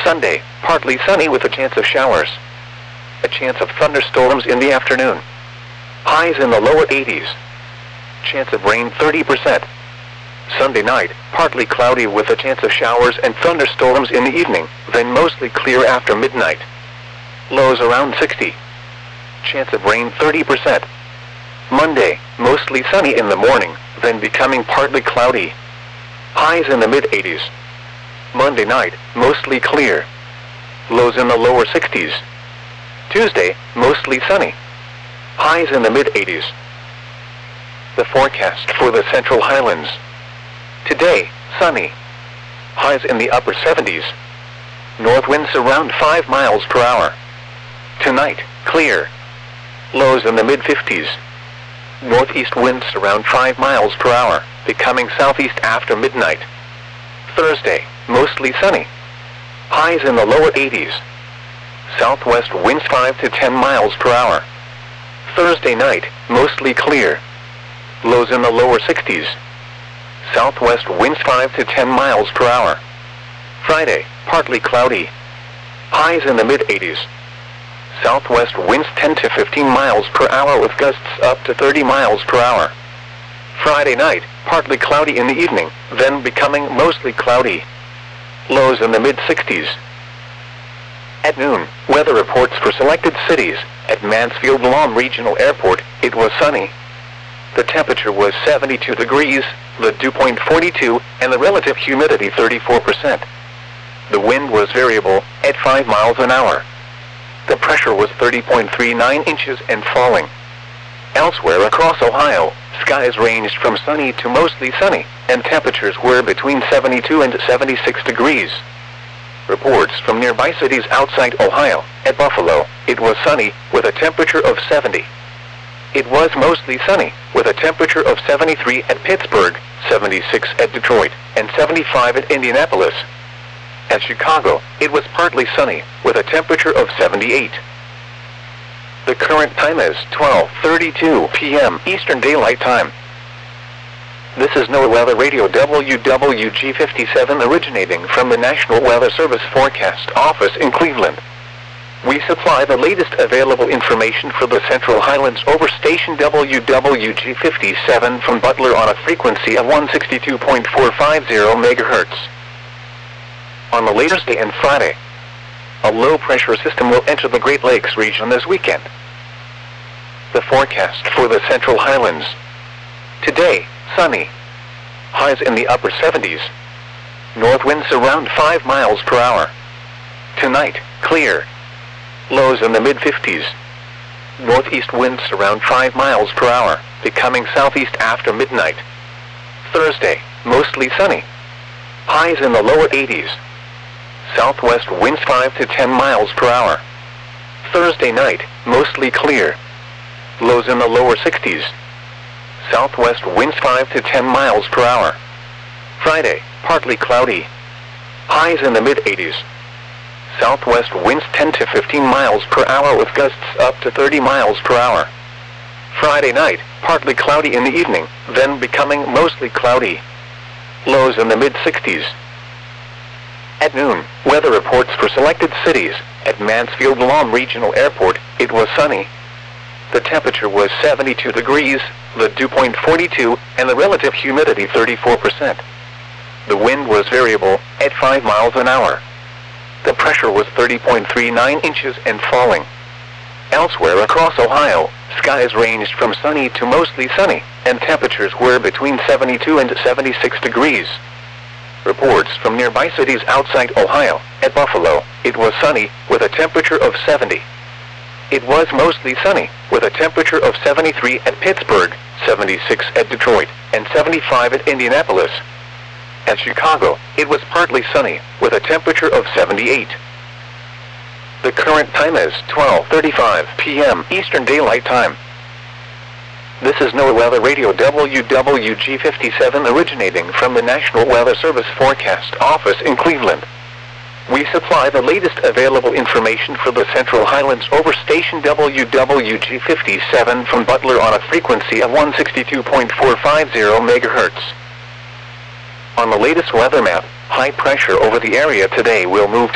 Sunday, partly sunny with a chance of showers. A chance of thunderstorms in the afternoon. Highs in the lower 80s. Chance of rain 30%. Sunday night, partly cloudy with a chance of showers and thunderstorms in the evening, then mostly clear after midnight. Lows around 60. Chance of rain 30%. Monday, mostly sunny in the morning, then becoming partly cloudy. Highs in the mid-80s. Monday night, mostly clear. Lows in the lower 60s. Tuesday, mostly sunny. Highs in the mid-80s. The forecast for the Central Highlands. Today, sunny. Highs in the upper 70s. North winds around 5 miles per hour. Tonight, clear. Lows in the mid-50s. Northeast winds around 5 miles per hour, becoming southeast after midnight. Thursday, mostly sunny. Highs in the lower 80s. Southwest winds 5 to 10 miles per hour. Thursday night, mostly clear. Lows in the lower 60s. Southwest winds 5 to 10 miles per hour. Friday, partly cloudy. Highs in the mid-80s. Southwest winds 10 to 15 miles per hour with gusts up to 30 miles per hour. Friday night, partly cloudy in the evening, then becoming mostly cloudy. Lows in the mid-60s. At noon, weather reports for selected cities. At Mansfield Lawn Regional Airport, it was sunny. The temperature was 72 degrees, the dew point 42, and the relative humidity 34%. The wind was variable, at 5 miles an hour. The pressure was 30.39 inches and falling. Elsewhere across Ohio, skies ranged from sunny to mostly sunny, and temperatures were between 72 and 76 degrees. Reports from nearby cities outside Ohio. At Buffalo, it was sunny, with a temperature of 70. It was mostly sunny, with a temperature of 73 at Pittsburgh, 76 at Detroit, and 75 at Indianapolis. At Chicago, it was partly sunny, with a temperature of 78. The current time is 12:32 p.m. Eastern Daylight Time. This is NOAA Weather Radio WWG57 originating from the National Weather Service Forecast Office in Cleveland. We supply the latest available information for the Central Highlands over station WWG57 from Butler on a frequency of 162.450 MHz. On the latest day and Friday, a low-pressure system will enter the Great Lakes region this weekend. The forecast for the Central Highlands. Today, sunny. Highs in the upper 70s. North winds around 5 miles per hour. Tonight, clear. Lows in the mid-50s. Northeast winds around 5 miles per hour, becoming southeast after midnight. Thursday, mostly sunny. Highs in the lower 80s. Southwest winds 5 to 10 miles per hour. Thursday night, mostly clear. Lows in the lower 60s. Southwest winds 5 to 10 miles per hour. Friday, partly cloudy. Highs in the mid-80s. Southwest winds 10 to 15 miles per hour with gusts up to 30 miles per hour. Friday night, partly cloudy in the evening, then becoming mostly cloudy. Lows in the mid-60s. At noon, weather reports for selected cities. At Mansfield Lawn Regional Airport, it was sunny. The temperature was 72 degrees, the dew point 42, and the relative humidity 34%. The wind was variable, at 5 miles an hour. The pressure was 30.39 inches and falling. Elsewhere across Ohio, skies ranged from sunny to mostly sunny, and temperatures were between 72 and 76 degrees. Reports from nearby cities outside Ohio. At Buffalo, it was sunny, with a temperature of 70. It was mostly sunny, with a temperature of 73 at Pittsburgh, 76 at Detroit, and 75 at Indianapolis. At Chicago, it was partly sunny, with a temperature of 78. The current time is 12:35 p.m. Eastern Daylight Time. This is NOAA Weather Radio WWG57 originating from the National Weather Service Forecast Office in Cleveland. We supply the latest available information for the Central Highlands over station WWG57 from Butler on a frequency of 162.450 MHz. On the latest weather map, high pressure over the area today will move